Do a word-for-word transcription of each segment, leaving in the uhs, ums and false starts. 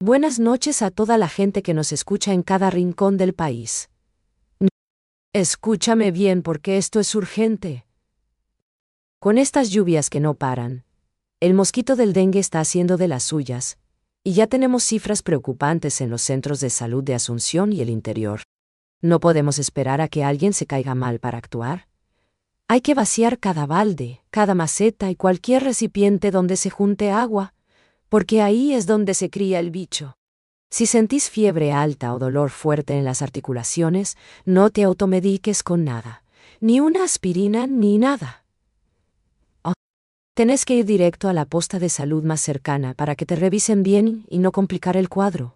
Buenas noches a toda la gente que nos escucha en cada rincón del país. Escúchame bien porque esto es urgente. Con estas lluvias que no paran, el mosquito del dengue está haciendo de las suyas, y ya tenemos cifras preocupantes en los centros de salud de Asunción y el interior. No podemos esperar a que alguien se caiga mal para actuar. Hay que vaciar cada balde, cada maceta y cualquier recipiente donde se junte agua, porque ahí es donde se cría el bicho. Si sentís fiebre alta o dolor fuerte en las articulaciones, no te automediques con nada, ni una aspirina ni nada. Oh, tenés que ir directo a la posta de salud más cercana para que te revisen bien y no complicar el cuadro.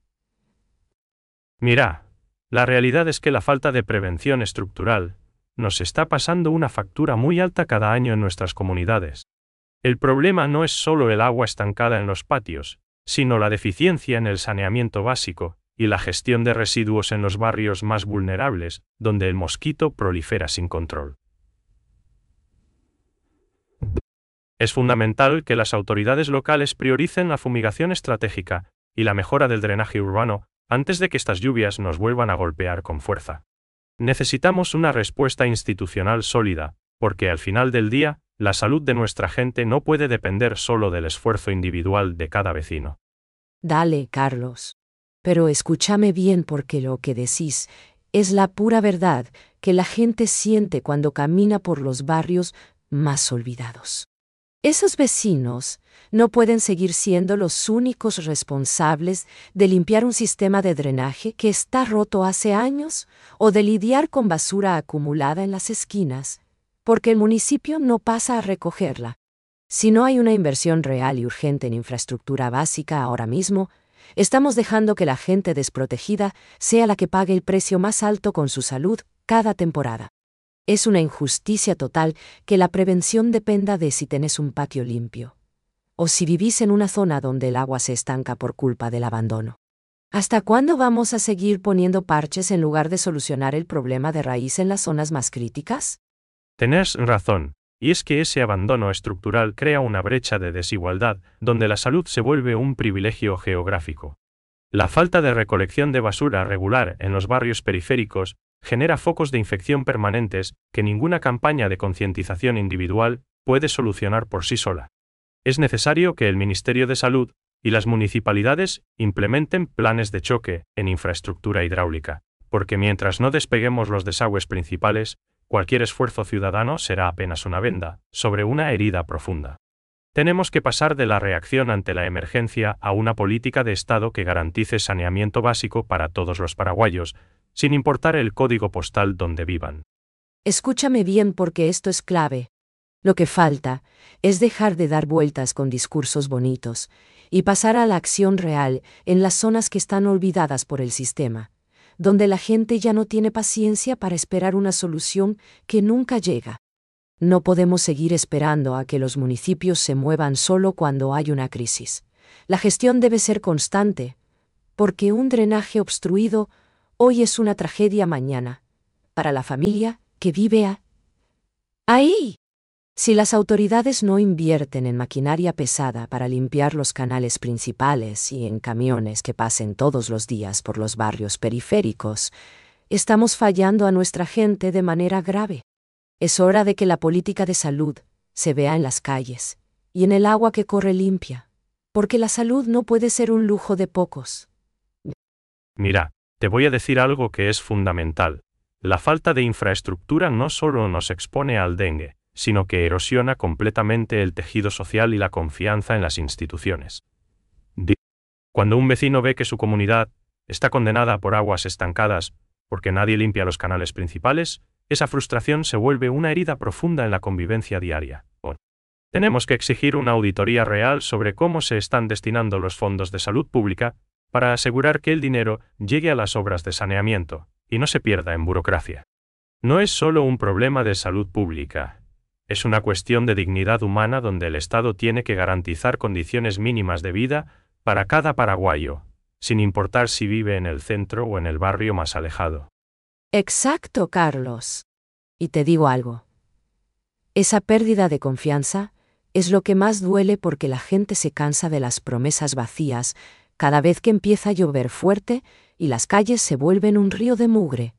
Mira, la realidad es que la falta de prevención estructural nos está pasando una factura muy alta cada año en nuestras comunidades. El problema no es solo el agua estancada en los patios, sino la deficiencia en el saneamiento básico y la gestión de residuos en los barrios más vulnerables, donde el mosquito prolifera sin control. Es fundamental que las autoridades locales prioricen la fumigación estratégica y la mejora del drenaje urbano antes de que estas lluvias nos vuelvan a golpear con fuerza. Necesitamos una respuesta institucional sólida, porque al final del día, la salud de nuestra gente no puede depender solo del esfuerzo individual de cada vecino. Dale, Carlos. Pero escúchame bien porque lo que decís es la pura verdad que la gente siente cuando camina por los barrios más olvidados. Esos vecinos no pueden seguir siendo los únicos responsables de limpiar un sistema de drenaje que está roto hace años o de lidiar con basura acumulada en las esquinas, porque el municipio no pasa a recogerla. Si no hay una inversión real y urgente en infraestructura básica ahora mismo, estamos dejando que la gente desprotegida sea la que pague el precio más alto con su salud cada temporada. Es una injusticia total que la prevención dependa de si tenés un patio limpio, o si vivís en una zona donde el agua se estanca por culpa del abandono. ¿Hasta cuándo vamos a seguir poniendo parches en lugar de solucionar el problema de raíz en las zonas más críticas? Tenés razón, y es que ese abandono estructural crea una brecha de desigualdad donde la salud se vuelve un privilegio geográfico. La falta de recolección de basura regular en los barrios periféricos genera focos de infección permanentes que ninguna campaña de concientización individual puede solucionar por sí sola. Es necesario que el Ministerio de Salud y las municipalidades implementen planes de choque en infraestructura hidráulica, porque mientras no despeguemos los desagües principales, cualquier esfuerzo ciudadano será apenas una venda sobre una herida profunda. Tenemos que pasar de la reacción ante la emergencia a una política de Estado que garantice saneamiento básico para todos los paraguayos, sin importar el código postal donde vivan. Escúchame bien porque esto es clave. Lo que falta es dejar de dar vueltas con discursos bonitos y pasar a la acción real en las zonas que están olvidadas por el sistema, donde la gente ya no tiene paciencia para esperar una solución que nunca llega. No podemos seguir esperando a que los municipios se muevan solo cuando hay una crisis. La gestión debe ser constante, porque un drenaje obstruido hoy es una tragedia mañana, para la familia que vive a- ahí. Si las autoridades no invierten en maquinaria pesada para limpiar los canales principales y en camiones que pasen todos los días por los barrios periféricos, estamos fallando a nuestra gente de manera grave. Es hora de que la política de salud se vea en las calles y en el agua que corre limpia, porque la salud no puede ser un lujo de pocos. Mira, te voy a decir algo que es fundamental. La falta de infraestructura no solo nos expone al dengue, sino que erosiona completamente el tejido social y la confianza en las instituciones. Cuando un vecino ve que su comunidad está condenada por aguas estancadas porque nadie limpia los canales principales, esa frustración se vuelve una herida profunda en la convivencia diaria. Tenemos que exigir una auditoría real sobre cómo se están destinando los fondos de salud pública para asegurar que el dinero llegue a las obras de saneamiento y no se pierda en burocracia. No es solo un problema de salud pública. Es una cuestión de dignidad humana donde el Estado tiene que garantizar condiciones mínimas de vida para cada paraguayo, sin importar si vive en el centro o en el barrio más alejado. Exacto, Carlos. Y te digo algo. Esa pérdida de confianza es lo que más duele porque la gente se cansa de las promesas vacías cada vez que empieza a llover fuerte y las calles se vuelven un río de mugre.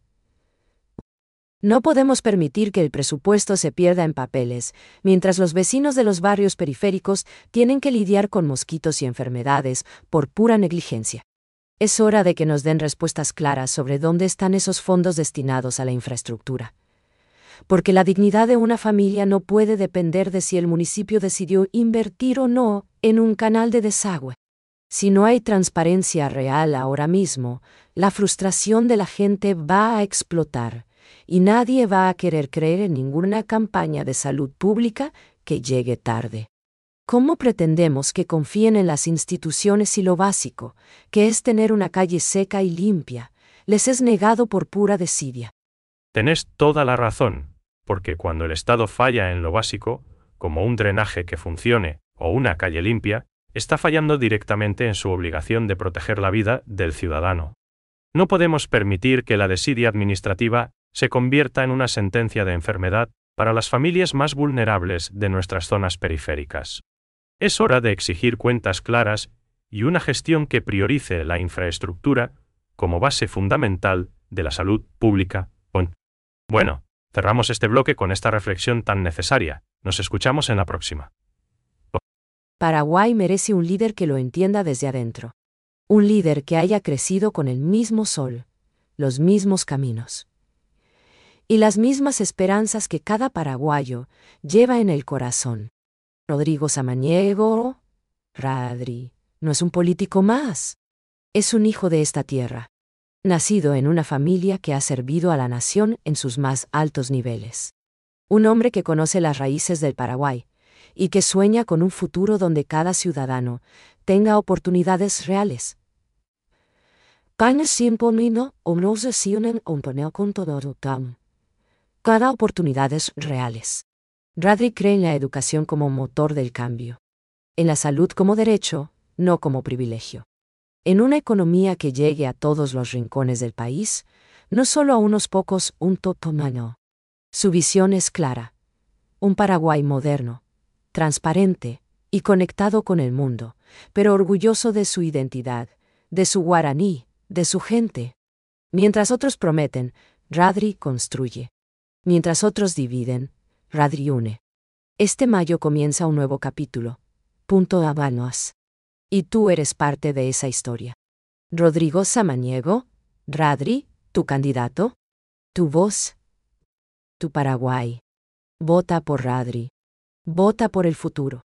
No podemos permitir que el presupuesto se pierda en papeles, mientras los vecinos de los barrios periféricos tienen que lidiar con mosquitos y enfermedades por pura negligencia. Es hora de que nos den respuestas claras sobre dónde están esos fondos destinados a la infraestructura. Porque la dignidad de una familia no puede depender de si el municipio decidió invertir o no en un canal de desagüe. Si no hay transparencia real ahora mismo, la frustración de la gente va a explotar. Y nadie va a querer creer en ninguna campaña de salud pública que llegue tarde. ¿Cómo pretendemos que confíen en las instituciones si lo básico, que es tener una calle seca y limpia, les es negado por pura desidia? Tenés toda la razón, porque cuando el Estado falla en lo básico, como un drenaje que funcione o una calle limpia, está fallando directamente en su obligación de proteger la vida del ciudadano. No podemos permitir que la desidia administrativa se convierta en una sentencia de enfermedad para las familias más vulnerables de nuestras zonas periféricas. Es hora de exigir cuentas claras y una gestión que priorice la infraestructura como base fundamental de la salud pública. Bueno, cerramos este bloque con esta reflexión tan necesaria. Nos escuchamos en la próxima. Paraguay merece un líder que lo entienda desde adentro. Un líder que haya crecido con el mismo sol, los mismos caminos y las mismas esperanzas que cada paraguayo lleva en el corazón. Rodrigo Samaniego, Radri, no es un político más. Es un hijo de esta tierra, nacido en una familia que ha servido a la nación en sus más altos niveles. Un hombre que conoce las raíces del Paraguay y que sueña con un futuro donde cada ciudadano tenga oportunidades reales. Cada oportunidades reales. Radri cree en la educación como motor del cambio. En la salud como derecho, no como privilegio. En una economía que llegue a todos los rincones del país, no solo a unos pocos, un totomano. Su visión es clara. Un Paraguay moderno, transparente y conectado con el mundo, pero orgulloso de su identidad, de su guaraní, de su gente. Mientras otros prometen, Radri construye. Mientras otros dividen, Radri une. Este mayo comienza un nuevo capítulo. Punto Habanos. Y tú eres parte de esa historia. Rodrigo Samaniego, Radri, tu candidato, tu voz, tu Paraguay. Vota por Radri. Vota por el futuro.